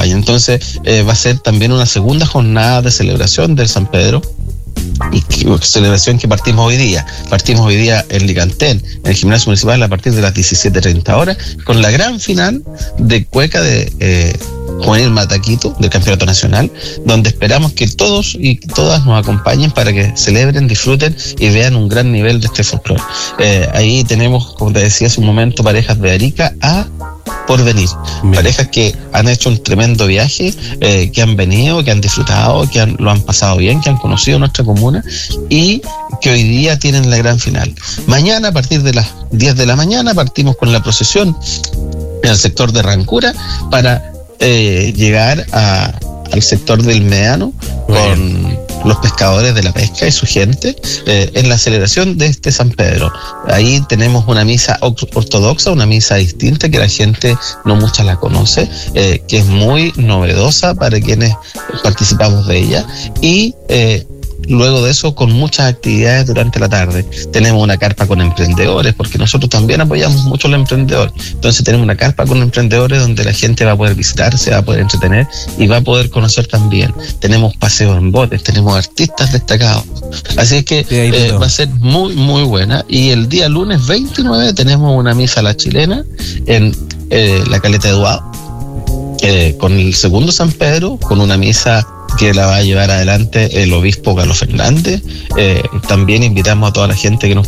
acompañen. Entonces va a ser también una segunda jornada de celebración del San Pedro, y celebración que partimos hoy día en Licantén, en el gimnasio municipal, a partir de las 17:30 horas, con la gran final de cueca de Juvenil Mataquito del campeonato nacional, donde esperamos que todos y todas nos acompañen para que celebren, disfruten y vean un gran nivel de este folclore. Ahí tenemos, como te decía hace un momento, parejas de Arica a Porvenir, parejas que han hecho un tremendo viaje, que han venido, que han disfrutado, que lo han pasado bien, que han conocido nuestra comuna y que hoy día tienen la gran final. Mañana, a partir de las 10 de la mañana, partimos con la procesión en el sector de Rancura para llegar al sector del Médano con los pescadores de la pesca y su gente en la celebración de este San Pedro. Ahí tenemos una misa ortodoxa, una misa distinta que la gente no mucha la conoce, que es muy novedosa para quienes participamos de ella, y luego de eso, con muchas actividades durante la tarde. Tenemos una carpa con emprendedores, porque nosotros también apoyamos mucho al emprendedor. Entonces tenemos una carpa con emprendedores donde la gente va a poder visitar, se va a poder entretener y va a poder conocer también. Tenemos paseos en botes, tenemos artistas destacados. Así es que va a ser muy, muy buena. Y el día lunes 29 tenemos una misa a la chilena en la Caleta de Duado, con el segundo San Pedro, con una misa que la va a llevar adelante el obispo Carlos Fernández. También invitamos a toda la gente que nos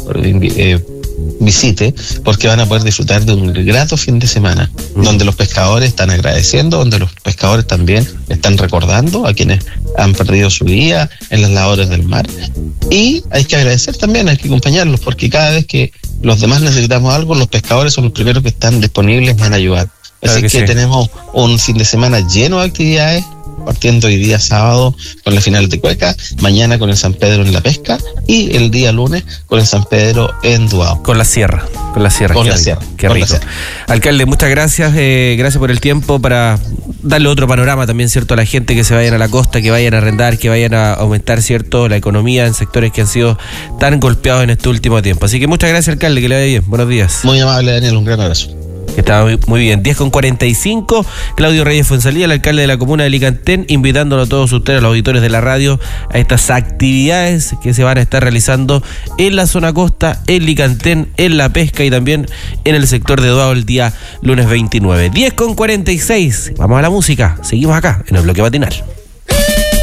visite, porque van a poder disfrutar de un grato fin de semana, donde los pescadores están agradeciendo, donde los pescadores también están recordando a quienes han perdido su vida en las labores del mar. Y hay que agradecer también, hay que acompañarlos, porque cada vez que los demás necesitamos algo, los pescadores son los primeros que están disponibles en ayudar. Así que tenemos un fin de semana lleno de actividades, partiendo hoy día sábado con la final de cueca, mañana con el San Pedro en la pesca y el día lunes con el San Pedro en Duao. Con la sierra. Qué rico. Alcalde, muchas gracias, gracias por el tiempo, para darle otro panorama también, ¿cierto?, a la gente, que se vayan a la costa, que vayan a arrendar, que vayan a aumentar, ¿cierto?, la economía en sectores que han sido tan golpeados en este último tiempo. Así que muchas gracias, alcalde, que le vaya bien. Buenos días. Muy amable, Daniel, un gran abrazo. Está muy bien. 10:45, Claudio Reyes Fuenzalía, el alcalde de la comuna de Licantén, invitándolo a todos ustedes, a los auditores de la radio, a estas actividades que se van a estar realizando en la zona costa, en Licantén, en la pesca y también en el sector de Duao el día lunes 29. 10:46, vamos a la música, seguimos acá en el bloque matinal.